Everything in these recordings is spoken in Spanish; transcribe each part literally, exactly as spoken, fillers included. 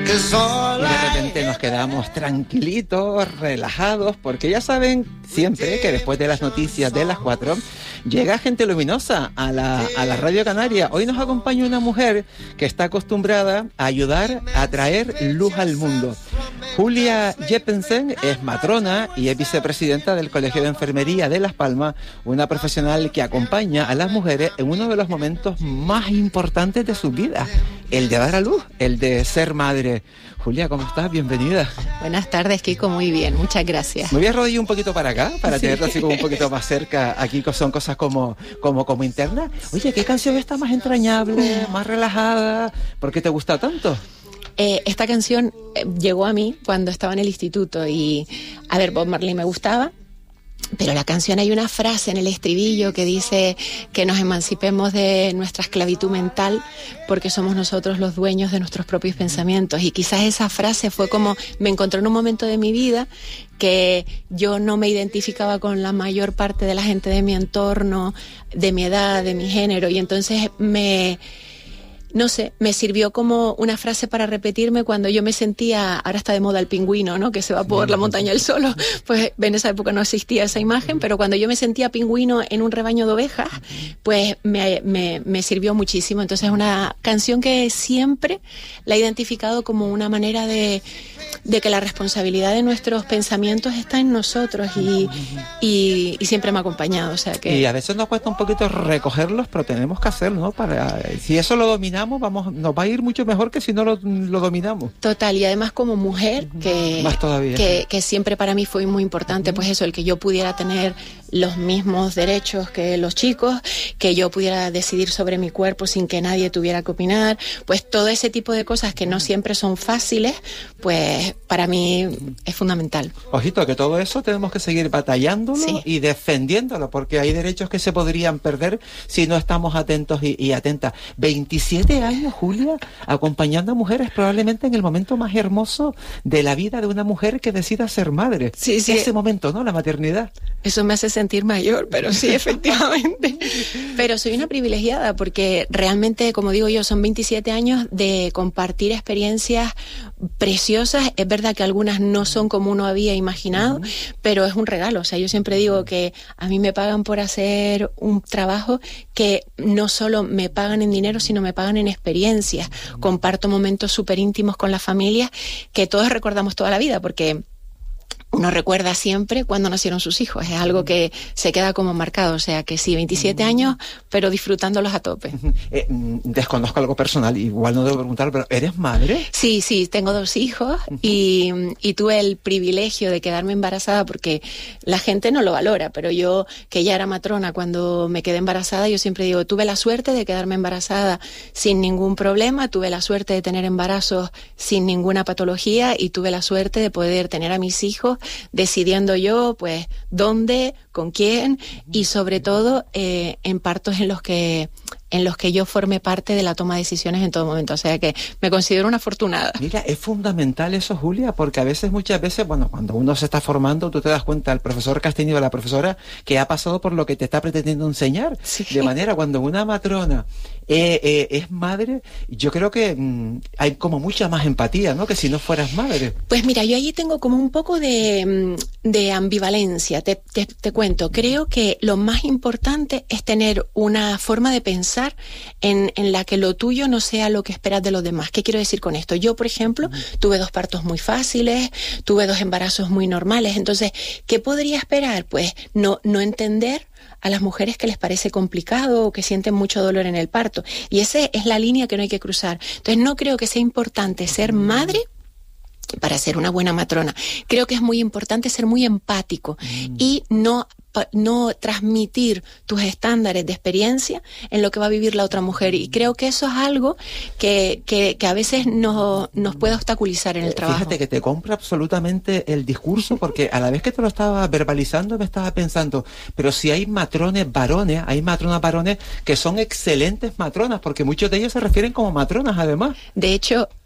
Y de repente nos quedamos tranquilitos, relajados, porque ya saben siempre que después de las noticias de las cuatro llega gente luminosa a la, a la Radio Canaria. Hoy nos acompaña una mujer que está acostumbrada a ayudar a traer luz al mundo. Julia Jeppensen es matrona y es vicepresidenta del Colegio de Enfermería de Las Palmas, una profesional que acompaña a las mujeres en uno de los momentos más importantes de su vida, el de dar a luz, el de ser madre. Julia, ¿cómo estás? Bienvenida. Buenas tardes, Kiko, muy bien, muchas gracias. Me voy a arrodillar un poquito para acá, para sí. tenerte así como un poquito más cerca. Aquí son cosas como, como, como internas. Oye, ¿qué canción está más entrañable, más relajada? ¿Por qué te gusta tanto? Eh, esta canción eh, llegó a mí cuando estaba en el instituto y, a ver, Bob Marley me gustaba, pero la canción hay una frase en el estribillo que dice que nos emancipemos de nuestra esclavitud mental porque somos nosotros los dueños de nuestros propios pensamientos, y quizás esa frase fue como, me encontré en un momento de mi vida que yo no me identificaba con la mayor parte de la gente de mi entorno, de mi edad, de mi género, y entonces me... No sé, me sirvió como una frase para repetirme cuando yo me sentía, ahora está de moda el pingüino, ¿no? Que se va por la montaña él solo. Pues en esa época no existía esa imagen, pero cuando yo me sentía pingüino en un rebaño de ovejas, pues me, me, me sirvió muchísimo. Entonces es una canción que siempre la he identificado como una manera de, de que la responsabilidad de nuestros pensamientos está en nosotros y, y, y siempre me ha acompañado. O sea que... Y a veces nos cuesta un poquito recogerlos, pero tenemos que hacerlo, ¿no? Para, si eso lo dominamos, Vamos, nos va a ir mucho mejor que si no lo, lo dominamos. Total, y además como mujer, que, Más todavía. que, que siempre para mí fue muy importante, pues eso, el que yo pudiera tener los mismos derechos que los chicos, que yo pudiera decidir sobre mi cuerpo sin que nadie tuviera que opinar, pues todo ese tipo de cosas que no siempre son fáciles, pues para mí es fundamental. Ojito, que todo eso tenemos que seguir batallándolo sí. y defendiéndolo, porque hay derechos que se podrían perder si no estamos atentos y, y atentas. veintisiete años, Julia, acompañando a mujeres probablemente en el momento más hermoso de la vida de una mujer que decida ser madre. Sí, sí. Ese momento, ¿no? La maternidad. Eso me hace sentir mayor, pero sí, efectivamente. Pero soy una privilegiada porque realmente, como digo yo, son veintisiete años de compartir experiencias preciosas. Es verdad que algunas no son como uno había imaginado, uh-huh. pero es un regalo. O sea, yo siempre digo que a mí me pagan por hacer un trabajo que no solo me pagan en dinero, sino me pagan en experiencias. Uh-huh. Comparto momentos súper íntimos con la familia que todos recordamos toda la vida, porque uno recuerda siempre cuando nacieron sus hijos, es algo que se queda como marcado, o sea que sí, veintisiete años, pero disfrutándolos a tope. Eh, desconozco algo personal, igual no debo preguntar, pero ¿eres madre? Sí, sí, tengo dos hijos y, y tuve el privilegio de quedarme embarazada porque la gente no lo valora, pero yo, que ya era matrona cuando me quedé embarazada, yo siempre digo, tuve la suerte de quedarme embarazada sin ningún problema, tuve la suerte de tener embarazos sin ninguna patología y tuve la suerte de poder tener a mis hijos decidiendo yo, pues, dónde, con quién y sobre todo eh, en partos en los que en los que yo formé parte de la toma de decisiones en todo momento, o sea que me considero una afortunada. Mira, es fundamental eso, Julia, porque a veces, muchas veces, bueno, cuando uno se está formando, tú te das cuenta, el profesor que has tenido, la profesora, que ha pasado por lo que te está pretendiendo enseñar, sí. De manera, cuando una matrona eh, eh, es madre, yo creo que mmm, hay como mucha más empatía, ¿no?, que si no fueras madre. Pues mira, yo allí tengo como un poco de, de ambivalencia, te, te, te cuento, creo que lo más importante es tener una forma de pensar En, en la que lo tuyo no sea lo que esperas de los demás. ¿Qué quiero decir con esto? Yo, por ejemplo, tuve dos partos muy fáciles, tuve dos embarazos muy normales, entonces, ¿qué podría esperar? Pues no, no entender a las mujeres que les parece complicado o que sienten mucho dolor en el parto. Y esa es la línea que no hay que cruzar. Entonces, no creo que sea importante ser madre para ser una buena matrona. Creo que es muy importante ser muy empático mm. y no no transmitir tus estándares de experiencia en lo que va a vivir la otra mujer, y creo que eso es algo que, que, que a veces no, nos puede obstaculizar en el trabajo. Fíjate que te compro absolutamente el discurso, porque a la vez que te lo estaba verbalizando me estaba pensando, pero si hay matrones varones, hay matronas varones que son excelentes matronas, porque muchos de ellos se refieren como matronas además. De hecho,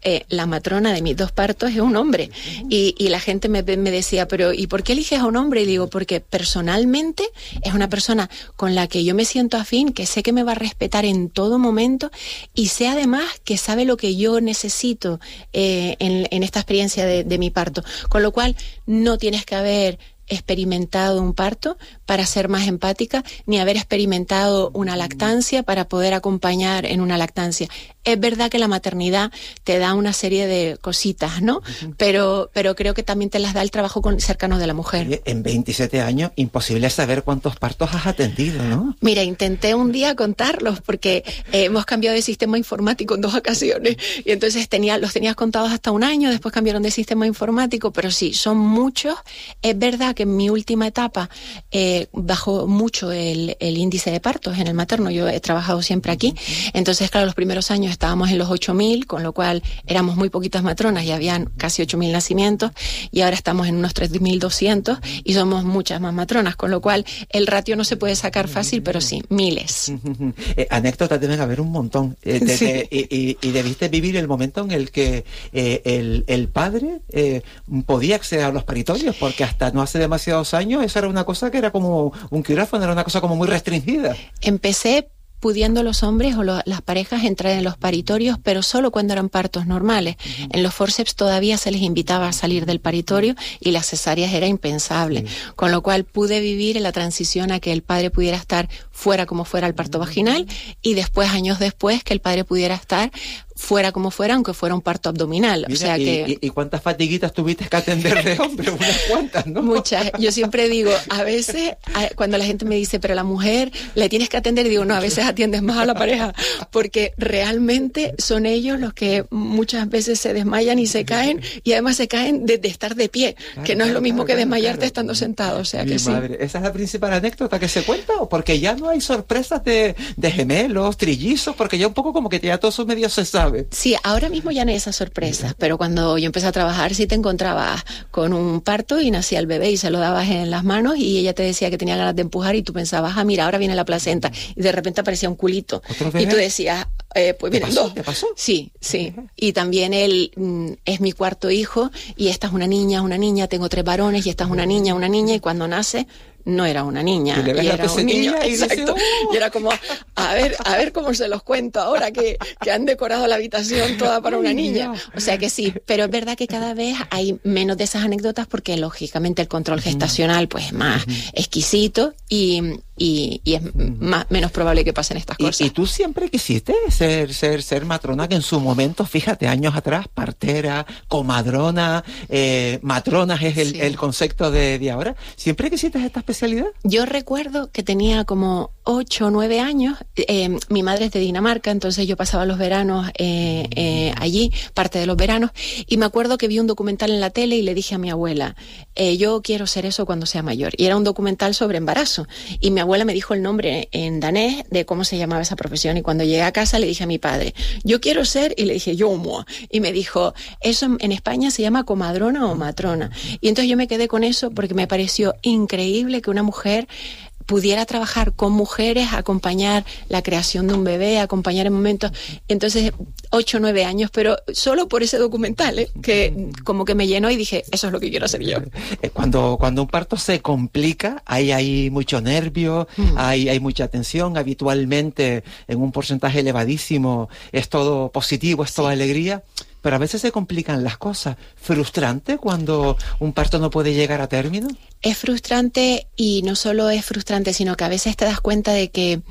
eh, la matrona de mis dos partos es un hombre. Y, y la gente me, me decía, pero ¿y por qué eliges a un hombre? Y digo, porque personalmente es una persona con la que yo me siento afín, que sé que me va a respetar en todo momento y sé además que sabe lo que yo necesito eh, en, en esta experiencia de, de mi parto. Con lo cual, no tienes que haber experimentado un parto para ser más empática, ni haber experimentado una lactancia para poder acompañar en una lactancia. Es verdad que la maternidad te da una serie de cositas, ¿no? Uh-huh. Pero, pero creo que también te las da el trabajo con, cercano de la mujer. Oye, en veintisiete años, imposible saber cuántos partos has atendido, ¿no? Mira, intenté un día contarlos porque eh, hemos cambiado de sistema informático en dos ocasiones y entonces tenía, los tenías contados hasta un año, después cambiaron de sistema informático, pero sí, son muchos. Es verdad que en mi última etapa eh, bajó mucho el, el índice de partos en el materno. Yo he trabajado siempre aquí. Entonces, claro, los primeros años estábamos en los ocho mil, con lo cual éramos muy poquitas matronas y habían casi ocho mil nacimientos, y ahora estamos en unos tres mil doscientos y somos muchas más matronas, con lo cual el ratio no se puede sacar fácil, pero sí, miles. Eh, anécdotas deben haber un montón. Eh, de, sí. de, y, y, y debiste vivir el momento en el que eh, el, el padre eh, podía acceder a los paritorios, porque hasta no hace demasiados años eso era una cosa que era como un quirófano, era una cosa como muy restringida. Empecé pudiendo los hombres o lo, las parejas entrar en los paritorios, pero solo cuando eran partos normales. Uh-huh. En los forceps todavía se les invitaba a salir del paritorio y las cesáreas era impensable. Uh-huh. Con lo cual pude vivir en la transición a que el padre pudiera estar fuera como fuera el parto uh-huh. vaginal, y después, años después, que el padre pudiera estar fuera como fuera, aunque fuera un parto abdominal. Mira, o sea y, que... y, ¿y cuántas fatiguitas tuviste que atender de hombre? Unas cuantas, ¿no? Muchas. Yo siempre digo, a veces, a, cuando la gente me dice, pero a la mujer le tienes que atender, digo, no, a veces atiendes más a la pareja, porque realmente son ellos los que muchas veces se desmayan y se caen, y además se caen de, de estar de pie, claro, que no es lo mismo claro, que desmayarte claro. estando sentado, o sea Mi que madre. sí. ¿Esa es la principal anécdota que se cuenta? ¿O porque ya no hay sorpresas de, de gemelos, trillizos? Porque ya un poco como que ya todo eso medio se sabe. Sí, ahora mismo ya no hay esas sorpresas, pero cuando yo empecé a trabajar sí te encontrabas con un parto y nacía el bebé y se lo dabas en las manos y ella te decía que tenía ganas de empujar y tú pensabas, ah, mira, ahora viene la placenta, y de repente aparecía un culito y tú decías, eh, pues vienen dos. ¿Te pasó? Sí, sí. Y también él mm, es mi cuarto hijo y esta es una niña, una niña, tengo tres varones y esta es una niña, una niña, y cuando nace no era una niña, y, y era un niño, y exacto. Dice, oh. Y era como, a ver, a ver cómo se los cuento ahora que, que han decorado la habitación toda para una niña. O sea que sí, pero es verdad que cada vez hay menos de esas anécdotas porque lógicamente el control gestacional pues es más uh-huh. exquisito y, y, y es uh-huh. más, menos probable que pasen estas cosas. ¿Y, y tú siempre quisiste ser, ser, ser matrona, que en su momento, fíjate, años atrás, partera, comadrona, eh, matronas es el, sí. el concepto de, de ahora? ¿Siempre quisiste esta especialidad? Yo recuerdo que tenía como ocho o nueve años, eh, mi madre es de Dinamarca, entonces yo pasaba los veranos eh, eh, allí, parte de los veranos, y me acuerdo que vi un documental en la tele y le dije a mi abuela, eh, yo quiero ser eso cuando sea mayor, y era un documental sobre embarazo, y mi abuela me dijo el nombre en danés de cómo se llamaba esa profesión, y cuando llegué a casa le dije a mi padre, yo quiero ser, y le dije, yo mo, y me dijo, eso en, en España se llama comadrona o matrona, y entonces yo me quedé con eso porque me pareció increíble que una mujer pudiera trabajar con mujeres, acompañar la creación de un bebé, acompañar en momentos, entonces ocho o nueve años, pero solo por ese documental, ¿eh? Que como que me llenó y dije, eso es lo que quiero hacer yo. Cuando, cuando un parto se complica, hay, hay mucho nervio, mm. hay, hay mucha tensión, habitualmente en un porcentaje elevadísimo es todo positivo, es toda sí. alegría. Pero a veces se complican las cosas. ¿Frustrante cuando un parto no puede llegar a término? Es frustrante, y no solo es frustrante, sino que a veces te das cuenta de que,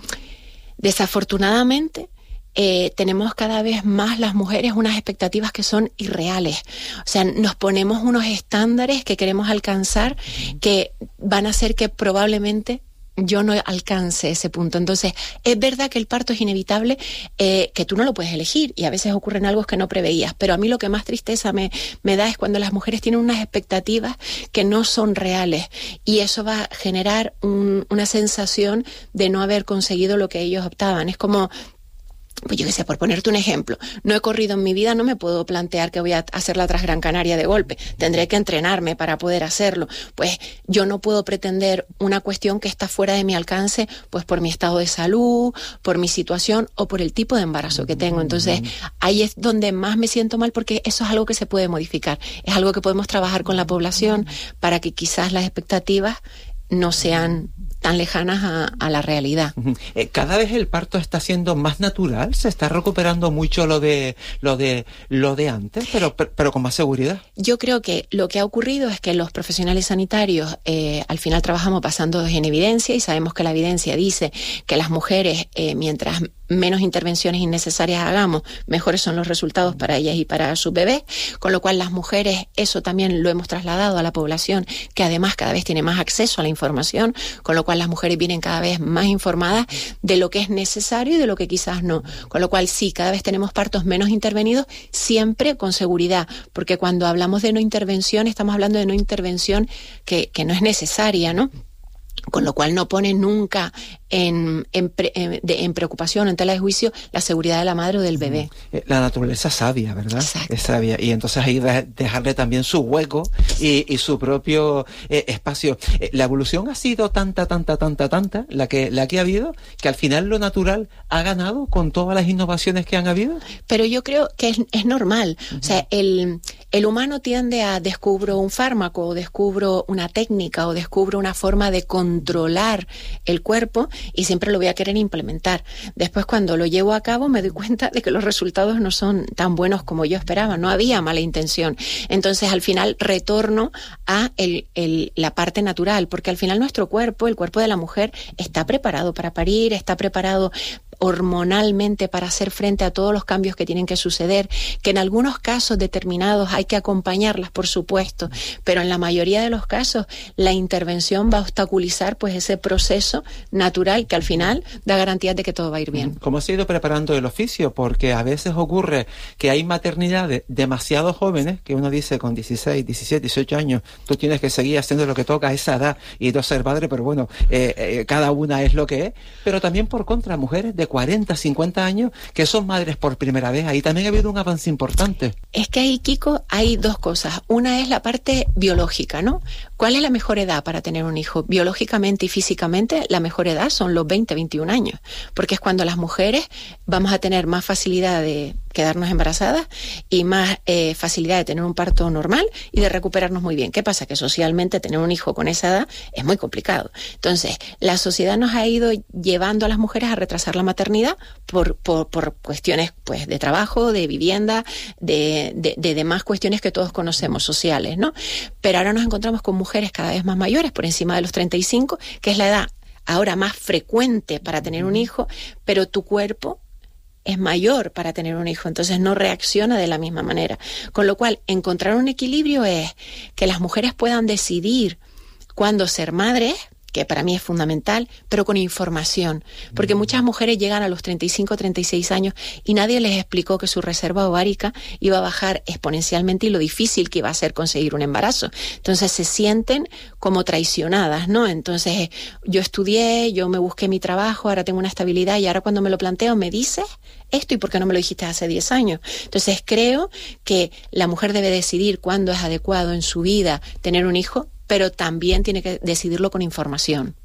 desafortunadamente, eh, tenemos cada vez más las mujeres unas expectativas que son irreales. O sea, nos ponemos unos estándares que queremos alcanzar que van a hacer que probablemente yo no alcance ese punto. Entonces, es verdad que el parto es inevitable, eh, que tú no lo puedes elegir y a veces ocurren algo que no preveías, pero a mí lo que más tristeza me, me da es cuando las mujeres tienen unas expectativas que no son reales, y eso va a generar un, una sensación de no haber conseguido lo que ellos optaban. Es como Pues yo qué sé, por ponerte un ejemplo, no he corrido en mi vida, no me puedo plantear que voy a hacer la Transgran Canaria de golpe, tendré que entrenarme para poder hacerlo. Pues yo no puedo pretender una cuestión que está fuera de mi alcance, pues por mi estado de salud, por mi situación o por el tipo de embarazo que tengo. Entonces ahí es donde más me siento mal, porque eso es algo que se puede modificar, es algo que podemos trabajar con la población para que quizás las expectativas no sean tan lejanas a, a la realidad. Cada vez el parto está siendo más natural, se está recuperando mucho lo de lo de lo de antes, pero pero, pero con más seguridad. Yo creo que lo que ha ocurrido es que los profesionales sanitarios eh, al final trabajamos basándonos en evidencia, y sabemos que la evidencia dice que las mujeres, eh, mientras menos intervenciones innecesarias hagamos, mejores son los resultados para ellas y para sus bebés, con lo cual las mujeres, eso también lo hemos trasladado a la población, que además cada vez tiene más acceso a la información, con lo cual las mujeres vienen cada vez más informadas de lo que es necesario y de lo que quizás no, con lo cual sí, cada vez tenemos partos menos intervenidos, siempre con seguridad, porque cuando hablamos de no intervención, estamos hablando de no intervención que, que no es necesaria, ¿no? Con lo cual no pone nunca en, en, pre, en, de, en preocupación, en tela de juicio, la seguridad de la madre o del bebé. La naturaleza es sabia, ¿verdad? Exacto. Es sabia. Y entonces ahí dejarle también su hueco y, y su propio eh, espacio. Eh, la evolución ha sido tanta, tanta, tanta, tanta, la que, la que ha habido, que al final lo natural ha ganado con todas las innovaciones que han habido. Pero yo creo que es, es normal. Uh-huh. O sea, el, el humano tiende a descubro un fármaco, o descubro una técnica, o descubro una forma de controlar el cuerpo, y siempre lo voy a querer implementar. Después, cuando lo llevo a cabo, me doy cuenta de que los resultados no son tan buenos como yo esperaba. No había mala intención. Entonces, al final, retorno a el, el, la parte natural, porque al final nuestro cuerpo, el cuerpo de la mujer, está preparado para parir, está preparado hormonalmente para hacer frente a todos los cambios que tienen que suceder, que en algunos casos determinados hay que acompañarlas, por supuesto, pero en la mayoría de los casos la intervención va a obstaculizar pues ese proceso natural que al final da garantías de que todo va a ir bien. ¿Cómo has ido preparando el oficio? Porque a veces ocurre que hay maternidades demasiado jóvenes, que uno dice con dieciséis, diecisiete, dieciocho años, tú tienes que seguir haciendo lo que toca a esa edad y no ser padre, pero bueno, eh, eh, cada una es lo que es, pero también por contra, mujeres de cuarenta, cincuenta años que son madres por primera vez. Ahí también ha habido un avance importante. Es que ahí, Kiko, hay dos cosas. Una es la parte biológica, ¿no? ¿Cuál es la mejor edad para tener un hijo? Biológicamente y físicamente, la mejor edad son los veinte, veintiún años, porque es cuando las mujeres vamos a tener más facilidad de quedarnos embarazadas y más eh, facilidad de tener un parto normal y de recuperarnos muy bien. ¿Qué pasa? Que socialmente tener un hijo con esa edad es muy complicado. Entonces, la sociedad nos ha ido llevando a las mujeres a retrasar la maternidad por, por, por cuestiones pues de trabajo, de vivienda, de, de, de demás cuestiones que todos conocemos, sociales, ¿no? Pero ahora nos encontramos con mujeres cada vez más mayores, por encima de los treinta y cinco, que es la edad ahora más frecuente para tener un hijo, pero tu cuerpo es mayor para tener un hijo, entonces no reacciona de la misma manera. Con lo cual, encontrar un equilibrio es que las mujeres puedan decidir cuándo ser madres, que para mí es fundamental, pero con información, porque muchas mujeres llegan a los treinta y cinco, treinta y seis años y nadie les explicó que su reserva ovárica iba a bajar exponencialmente y lo difícil que iba a ser conseguir un embarazo. Entonces se sienten como traicionadas, ¿no? Entonces yo estudié, yo me busqué mi trabajo, ahora tengo una estabilidad y ahora cuando me lo planteo me dices esto y por qué no me lo dijiste hace diez años. Entonces creo que la mujer debe decidir cuándo es adecuado en su vida tener un hijo, pero también tiene que decidirlo con información.